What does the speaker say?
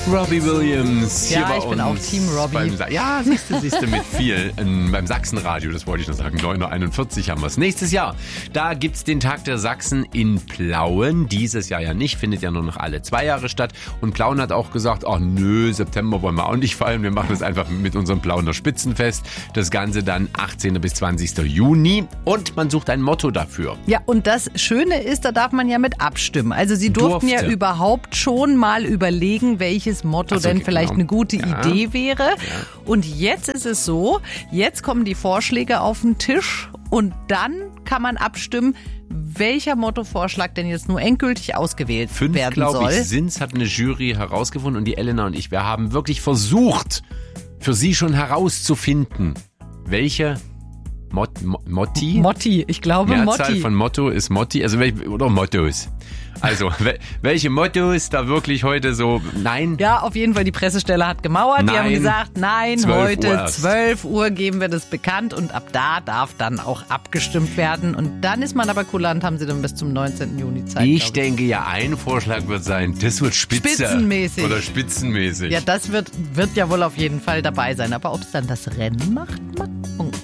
Robbie Williams. Ja, hier bei ich bin auch uns Team Robbie. Ja, siehst du mit viel. Beim Sachsenradio, das wollte ich noch sagen, 9.41 Uhr haben wir es. Nächstes Jahr, da gibt's den Tag der Sachsen in Plauen. Dieses Jahr ja nicht, findet ja nur noch alle 2 Jahre statt. Und Plauen hat auch gesagt, ach nö, September wollen wir auch nicht feiern. Wir machen das einfach mit unserem Plauener Spitzenfest. Das Ganze dann 18. bis 20. Juni. Und man sucht ein Motto dafür. Ja, und das Schöne ist, da darf man ja mit abstimmen. Also Sie durften ja überhaupt schon mal überlegen, welches Motto denn vielleicht eine gute Idee wäre. Ja. Und jetzt ist es so, jetzt kommen die Vorschläge auf den Tisch und dann kann man abstimmen, welcher Mottovorschlag denn jetzt nur endgültig ausgewählt werden soll. 5, glaube ich, sind's, hat eine Jury herausgefunden und die Elena und ich, wir haben wirklich versucht, für Sie schon herauszufinden, welche Motti, ich glaube Mehrzahl Motti. Von Motto ist Motti, also oder Mottos. Also, welche Mottos da wirklich heute so, nein? Ja, auf jeden Fall, die Pressestelle hat gemauert. Die haben gesagt, nein, heute 12 Uhr geben wir das bekannt und ab da darf dann auch abgestimmt werden. Und dann ist man aber kulant, haben sie dann bis zum 19. Juni Zeit. Ich denke ja, ein Vorschlag wird sein, das wird spitzenmäßig. Oder spitzenmäßig. Ja, das wird ja wohl auf jeden Fall dabei sein. Aber ob es dann das Rennen macht, mal gucken.